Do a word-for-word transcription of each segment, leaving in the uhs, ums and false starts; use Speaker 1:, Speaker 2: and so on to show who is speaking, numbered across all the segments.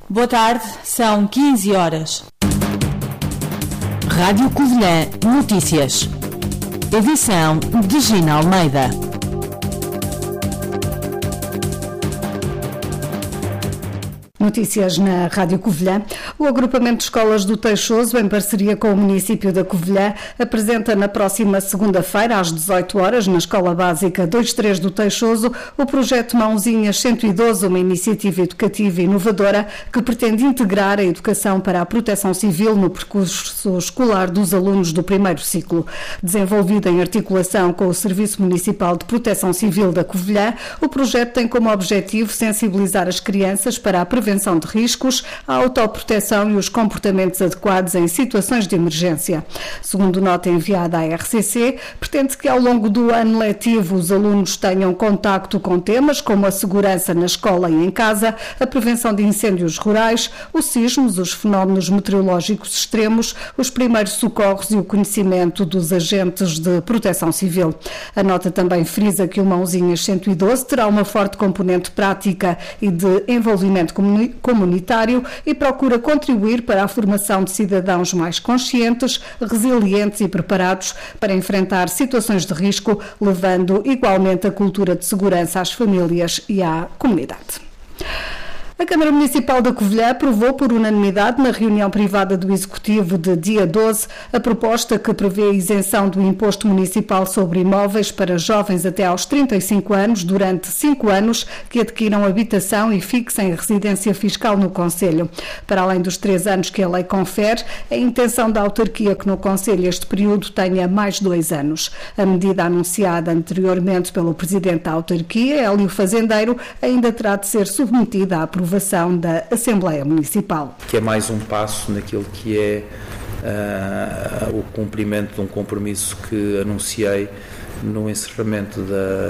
Speaker 1: Boa tarde, são quinze horas.
Speaker 2: Rádio Covilhã Notícias. Edição de Gina Almeida.
Speaker 3: Notícias na Rádio Covilhã. O agrupamento de escolas do Teixoso, em parceria com o município da Covilhã, apresenta na próxima segunda-feira, às dezoito horas, na Escola Básica vinte e três do Teixoso, o projeto Mãozinhas cento e doze, uma iniciativa educativa inovadora que pretende integrar a educação para a proteção civil no percurso escolar dos alunos do primeiro ciclo. Desenvolvido em articulação com o Serviço Municipal de Proteção Civil da Covilhã, o projeto tem como objetivo sensibilizar as crianças para a prevenção de riscos, a autoproteção e os comportamentos adequados em situações de emergência. Segundo nota enviada à R C C, pretende que ao longo do ano letivo os alunos tenham contacto com temas como a segurança na escola e em casa, a prevenção de incêndios rurais, os sismos, os fenómenos meteorológicos extremos, os primeiros socorros e o conhecimento dos agentes de proteção civil. A nota também frisa que o Mãozinhas cento e doze terá uma forte componente prática e de envolvimento comunitário comunitário e procura contribuir para a formação de cidadãos mais conscientes, resilientes e preparados para enfrentar situações de risco, levando igualmente a cultura de segurança às famílias e à comunidade. A Câmara Municipal da Covilhã aprovou por unanimidade na reunião privada do Executivo de dia doze a proposta que prevê a isenção do imposto municipal sobre imóveis para jovens até aos trinta e cinco anos durante cinco anos que adquiram habitação e fixem residência fiscal no Concelho. Para além dos três anos que a lei confere, é a intenção da autarquia que no Concelho este período tenha mais dois anos. A medida anunciada anteriormente pelo Presidente da autarquia, Hélio Fazendeiro, ainda terá de ser submetida à aprovação da Assembleia Municipal.
Speaker 4: Que é mais um passo naquilo que é uh, o cumprimento de um compromisso que anunciei no encerramento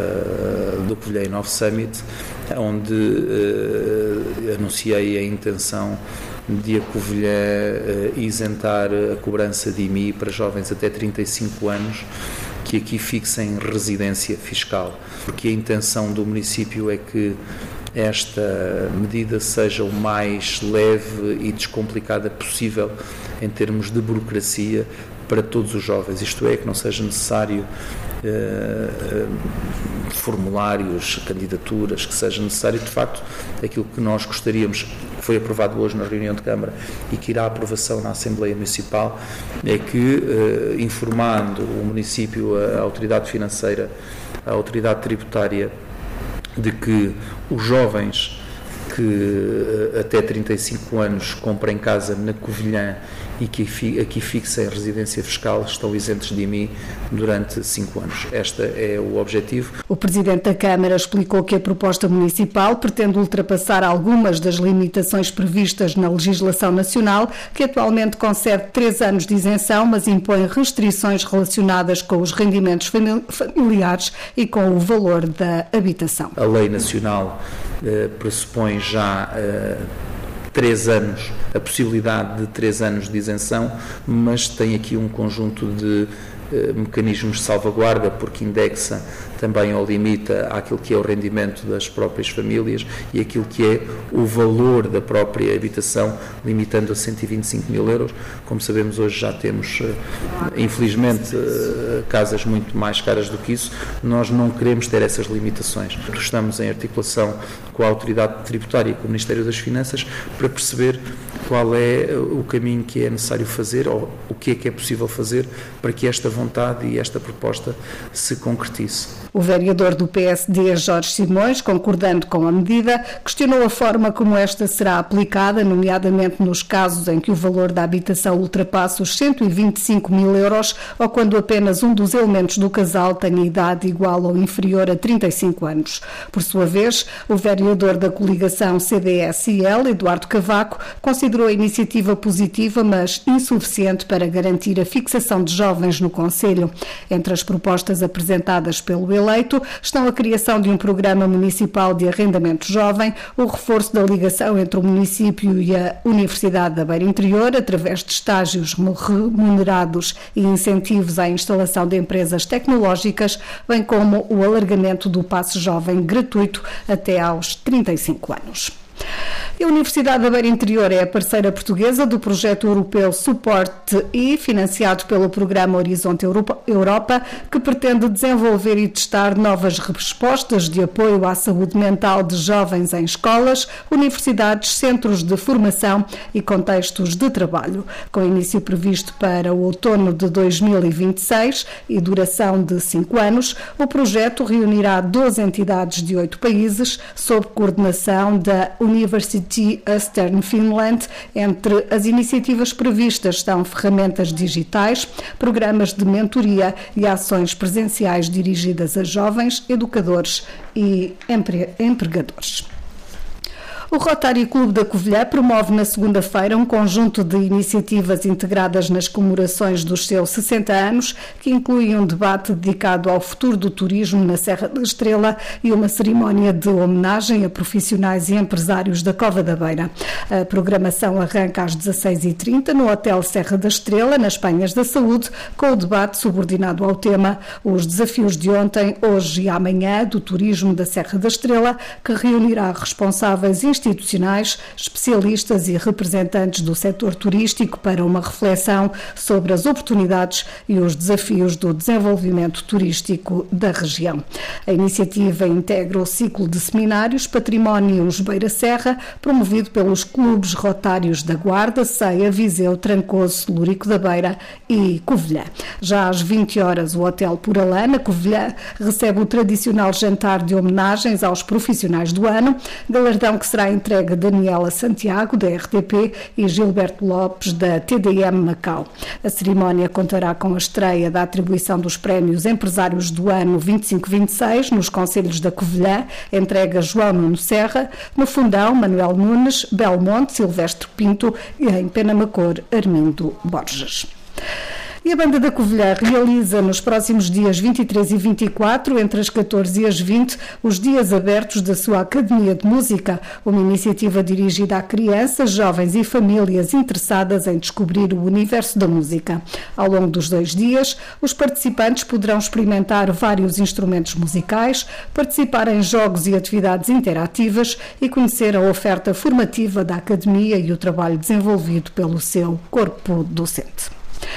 Speaker 4: da, do Covilhã Inove Summit, onde uh, anunciei a intenção de a Covilhã uh, isentar a cobrança de I M I para jovens até trinta e cinco anos que aqui fixem residência fiscal, porque a intenção do município é que esta medida seja o mais leve e descomplicada possível em termos de burocracia para todos os jovens, isto é, que não seja necessário uh, formulários, candidaturas, que seja necessário, de facto, aquilo que nós gostaríamos, que foi aprovado hoje na reunião de Câmara e que irá à aprovação na Assembleia Municipal, é que, uh, informando o município, a autoridade financeira, a autoridade tributária, de que os jovens que até trinta e cinco anos comprem casa na Covilhã e que aqui fixem residência fiscal estão isentos de I M I durante cinco anos. Este é o objetivo.
Speaker 3: O Presidente da Câmara explicou que a proposta municipal pretende ultrapassar algumas das limitações previstas na legislação nacional, que atualmente concede três anos de isenção, mas impõe restrições relacionadas com os rendimentos familiares e com o valor da habitação.
Speaker 4: A lei nacional eh, pressupõe já eh, três anos, a possibilidade de três anos de isenção, mas tem aqui um conjunto de eh, mecanismos de salvaguarda, porque indexa também ou limita aquilo que é o rendimento das próprias famílias e aquilo que é o valor da própria habitação, limitando a cento e vinte e cinco mil euros. Como sabemos, hoje já temos, infelizmente, casas muito mais caras do que isso. Nós não queremos ter essas limitações. Estamos em articulação com a autoridade tributária e com o Ministério das Finanças para perceber qual é o caminho que é necessário fazer ou o que é que é possível fazer para que esta vontade e esta proposta se concretize.
Speaker 3: O vereador do P S D, Jorge Simões, concordando com a medida, questionou a forma como esta será aplicada, nomeadamente nos casos em que o valor da habitação ultrapassa os cento e vinte e cinco mil euros ou quando apenas um dos elementos do casal tenha idade igual ou inferior a trinta e cinco anos. Por sua vez, o vereador da coligação C D S I L, Eduardo Cavaco, considerou a iniciativa positiva, mas insuficiente para garantir a fixação de jovens no Concelho. Entre as propostas apresentadas pelo eleito estão a criação de um programa municipal de arrendamento jovem, o reforço da ligação entre o município e a Universidade da Beira Interior, através de estágios remunerados e incentivos à instalação de empresas tecnológicas, bem como o alargamento do passe jovem gratuito até aos trinta e cinco anos. E a Universidade da Beira Interior é a parceira portuguesa do projeto europeu Suporte E, financiado pelo programa Horizonte Europa, que pretende desenvolver e testar novas respostas de apoio à saúde mental de jovens em escolas, universidades, centros de formação e contextos de trabalho. Com início previsto para o outono de dois mil e vinte e seis e duração de cinco anos, o projeto reunirá doze entidades de oito países, sob coordenação da University Eastern Finland. Entre as iniciativas previstas estão ferramentas digitais, programas de mentoria e ações presenciais dirigidas a jovens, educadores e empre- empregadores. O Rotary Clube da Covilhã promove na segunda-feira um conjunto de iniciativas integradas nas comemorações dos seus sessenta anos, que incluem um debate dedicado ao futuro do turismo na Serra da Estrela e uma cerimónia de homenagem a profissionais e empresários da Cova da Beira. A programação arranca às dezasseis e trinta no Hotel Serra da Estrela, nas Penhas da Saúde, com o debate subordinado ao tema Os Desafios de Ontem, Hoje e Amanhã do Turismo da Serra da Estrela, que reunirá responsáveis institucionais, especialistas e representantes do setor turístico para uma reflexão sobre as oportunidades e os desafios do desenvolvimento turístico da região. A iniciativa integra o ciclo de seminários Patrimónios Beira Serra, promovido pelos clubes rotários da Guarda, Ceia, Viseu, Trancoso, Lurico da Beira e Covilhã. Já às vinte horas, o Hotel Puralã, na Covilhã, recebe o tradicional jantar de homenagens aos profissionais do ano, galardão que será entregue a Daniela Santiago, da R T P, e Gilberto Lopes, da T D M Macau. A cerimónia contará com a estreia da atribuição dos prémios Empresários do Ano vinte e cinco vinte e seis nos concelhos da Covilhã, entrega João Nuno Serra, no Fundão, Manuel Nunes, Belmonte, Silvestre Pinto e em Penamacor, Armindo Borges. E a Banda da Covilhã realiza nos próximos dias vinte e três e vinte e quatro, entre as catorze e as vinte, os dias abertos da sua Academia de Música, uma iniciativa dirigida a crianças, jovens e famílias interessadas em descobrir o universo da música. Ao longo dos dois dias, os participantes poderão experimentar vários instrumentos musicais, participar em jogos e atividades interativas e conhecer a oferta formativa da Academia e o trabalho desenvolvido pelo seu corpo docente.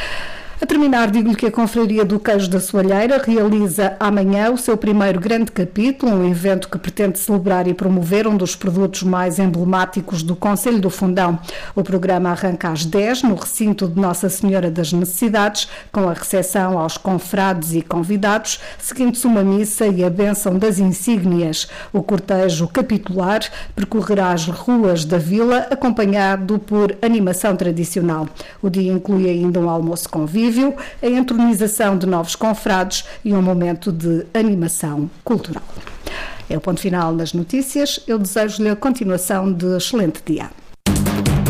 Speaker 3: A terminar, digo-lhe que a Confraria do Queijo da Soalheira realiza amanhã o seu primeiro grande capítulo, um evento que pretende celebrar e promover um dos produtos mais emblemáticos do Concelho do Fundão. O programa arranca às dez no recinto de Nossa Senhora das Necessidades, com a recepção aos confrades e convidados, seguindo-se uma missa e a bênção das insígnias. O cortejo capitular percorrerá as ruas da vila, acompanhado por animação tradicional. O dia inclui ainda um almoço convívio, a entronização de novos confrades e um momento de animação cultural. É o ponto final nas notícias. Eu desejo-lhe a continuação de excelente dia.